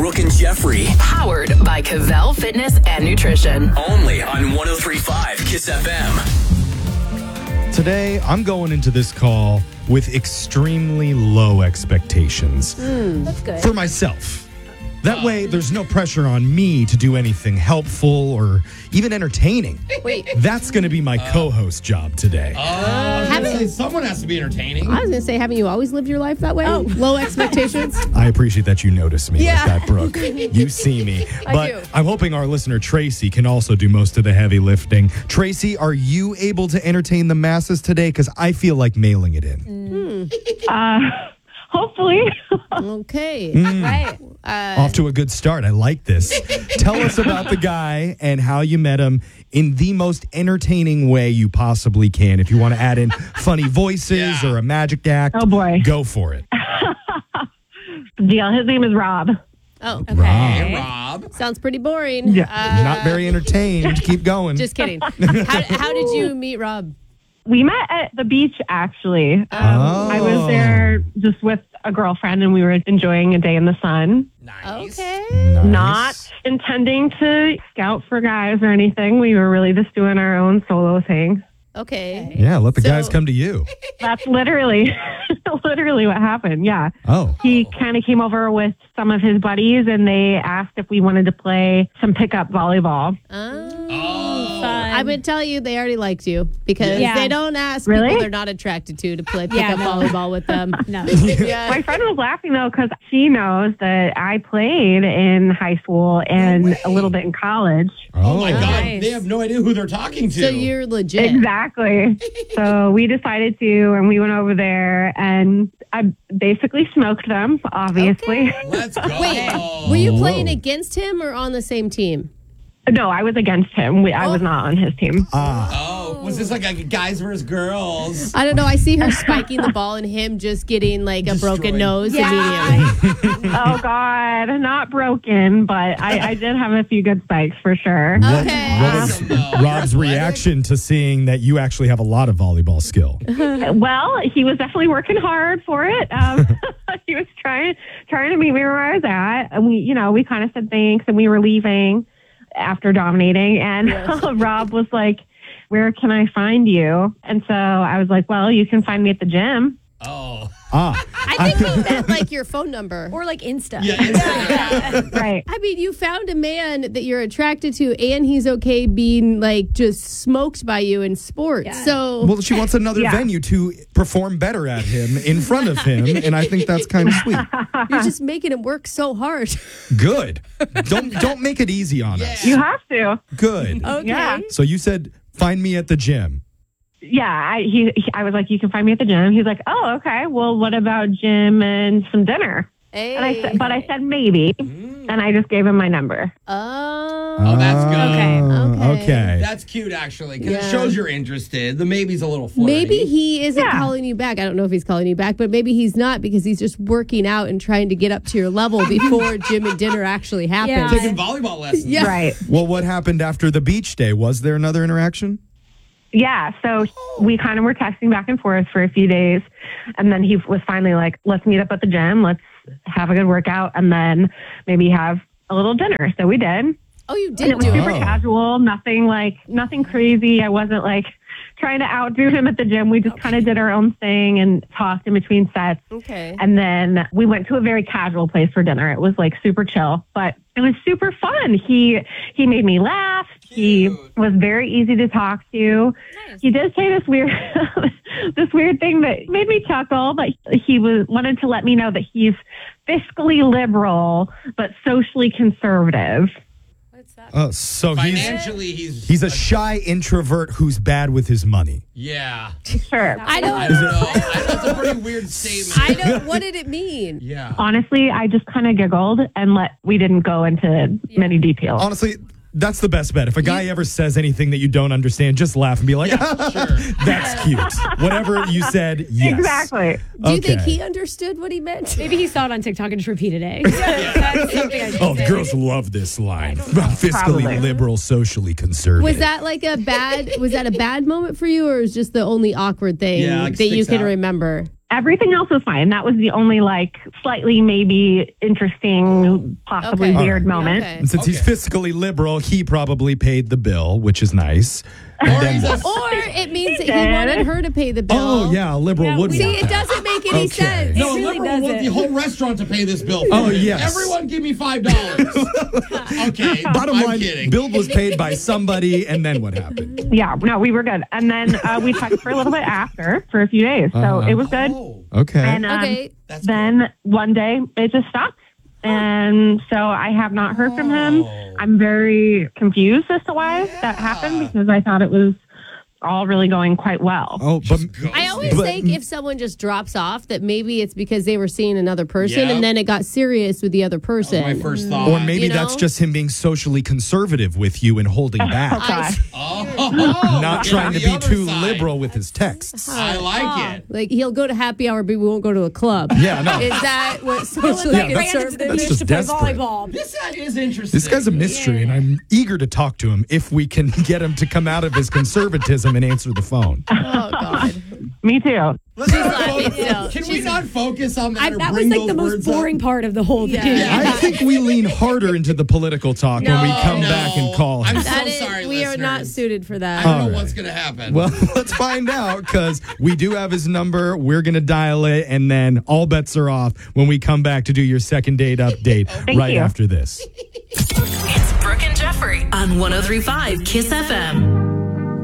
Brooke and Jeffrey. Powered by Cavell Fitness and Nutrition. Only on 103.5 Kiss FM. Today, I'm going into this call with extremely low expectations. That's good. For myself. That way, there's no pressure on me to do anything helpful or even entertaining. Wait. That's going to be my co-host job today. Someone has to be entertaining. I was going to say, haven't you always lived your life that way? Oh. Low expectations? I appreciate that you notice me Yeah. like that, Brooke. You see me. I But do. I'm hoping our listener, Tracy, can also do most of the heavy lifting. Tracy, are you able to entertain the masses today? Because I feel like mailing it in. Hopefully. Okay. Right. Off to a good start. I like this. Tell us about the guy and how you met him in the most entertaining way you possibly can. If you want to add in funny voices or a magic act, Oh, boy. go for it. Deal. His name is Rob. Oh, Rob. Hey, Rob. sounds pretty boring. Not very entertained. Keep going. Just kidding. How did you meet Rob? We met at the beach, actually. Oh. I was there just with a girlfriend, and we were enjoying a day in the sun. Nice. Okay. Nice. Not intending to scout for guys or anything. We were really just doing our own solo thing. Okay. Yeah, let the So- guys come to you. That's literally what happened. Yeah. Oh. He kind of came over with some of his buddies, and they asked if we wanted to play some pickup volleyball. I would tell you they already liked you because Yeah. they don't ask Really? people they're not attracted to play Yeah, pickup no. volleyball with them. No. Yeah. My friend was laughing, though, because she knows that I played in high school and a little bit in college. Oh my God. Nice. They have no idea who they're talking to. So you're legit. Exactly. So we decided to, and we went over there, and I basically smoked them, obviously. Let's go. Wait, were you playing Whoa. against him or on the same team? No, I was against him. I was not on his team. Oh, was this like a guys versus girls? I don't know. I see her spiking the ball and him just getting like a broken Destroyed. nose immediately. Oh, God. Not broken, but I did have a few good spikes for sure. Okay. What was Awesome, though. Rob's Athletic? reaction to seeing that you actually have a lot of volleyball skill? Well, he was definitely working hard for it. He was trying to meet me where I was at. And we kind of said thanks, and we were leaving after dominating. And Rob was like, "Where can I find you?" And so I was like, "Well, you can find me at the gym." Oh. I think he meant like your phone number. Or like Insta. Yeah. Right. I mean, you found a man that you're attracted to, and he's okay being like just smoked by you in sports. Yeah. So Well, she wants another Yeah. venue to perform better at him in front of him, and I think that's kind of sweet. you're just making him work so hard. Good. Don't make it easy on us. You have to. Good. Okay. Yeah. So you said, find me at the gym. Yeah. I was like, "You can find me at the gym." He's like, "Oh, okay. Well, what about gym and some dinner?" Hey. And I said maybe, and I just gave him my number. Oh, that's good. Okay. That's cute, actually, because Yeah. it shows you're interested. The maybe's a little flirty. Maybe he isn't Yeah. calling you back. I don't know if he's calling you back, but maybe he's not because he's just working out and trying to get up to your level before gym and dinner actually happens. Yeah. taking volleyball lessons. Yeah. Right. Well, what happened after the beach day? Was there another interaction? Yeah, so we kind of were texting back and forth for a few days, and then he was finally like, "Let's meet up at the gym. Let's have a good workout, and then maybe have a little dinner." So we did. Oh, you And did it was do super it. casual, nothing crazy. I wasn't like trying to outdo him at the gym. We just kind of did our own thing and talked in between sets. Okay. And then we went to a very casual place for dinner. It was like super chill, but it was super fun. He made me laugh. He was very easy to talk to. He did say this weird this weird thing that made me chuckle, but he wanted to let me know that he's fiscally liberal but socially conservative. So he's Financially, he's a shy introvert who's bad with his money. yeah. Sure. I I don't. don't know. That's a pretty weird statement. I don't. What did it mean? Yeah. Honestly, I just kind of giggled and we didn't go into many details. Honestly, that's the best bet. If a guy ever says anything that you don't understand, just laugh and be like, Sure. that's cute. Whatever you said, yes. Exactly. Do you think Okay. he understood what he meant? Maybe he saw it on TikTok and just repeated it. That's something I should Oh, say. girls love this line. Fiscally Probably. liberal, socially conservative. Was that like was that a bad moment for you, or was just the only awkward thing Yeah, like that you sticks can out. remember? Everything else was fine. That was the only like slightly maybe interesting, possibly Okay. weird moment. Okay. And since he's fiscally liberal, he probably paid the bill, which is nice. And Or then- he's a Or it means that he did. wanted her to pay the bill. oh, yeah, a liberal Yeah, would we- See, want it that. doesn't make any Okay. sense. No, It really liberal want the doesn't. whole restaurant to pay this bill. For Oh, me. yes. Everyone give me $5. Okay, Bottom I'm line, kidding. bill was paid by somebody, and then what happened? Yeah, no, we were good. And then we talked for a little bit after for a few days. So it was good. Oh, Okay. And Okay. that's then one day it just stopped. And so I have not heard from him. I'm very confused as to why that happened because I thought it was all really going quite well. Oh, but I always But- think if someone just drops off, that maybe it's because they were seeing another person Yeah. and then it got serious with the other person. my first thought. or maybe you that's know? just him being socially conservative with you and holding back, Gosh. not trying to the be other too side. liberal with his texts. I like it. Like he'll go to happy hour, but we won't go to a club. Yeah, no. Is that what socially Yeah, that's- conservative that's is? just to play desperate. volleyball. This guy is interesting. This guy's a mystery, and I'm eager to talk to him if we can get him to come out of his conservatism and answer the phone. Oh God. Me too. Let's not laughing focus- still. Can we not focus on that? or That was bring like those the most words up? boring part of the whole thing. Yeah. I think we lean harder into the political talk when we come No. back and call him. I'm so That is, sorry, we are not listeners. suited for that. I don't know All right. what's going to happen. Well, let's find out because we do have his number. We're going to dial it, and then all bets are off when we come back to do your second date update right you. after this. It's Brooke and Jeffrey on 103.5 Kiss FM.